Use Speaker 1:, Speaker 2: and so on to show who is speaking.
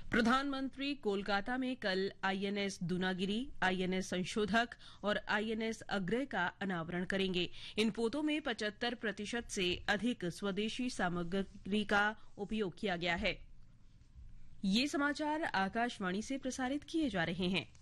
Speaker 1: प्रधानमंत्री कोलकाता में कल आईएनएस दूनागिरी, आईएनएस संशोधक और आईएनएस अग्रय का अनावरण करेंगे। इन पोतों में 75% से अधिक स्वदेशी सामग्री का उपयोग किया गया है। ये समाचार आकाशवाणी से प्रसारित किए जा रहे हैं।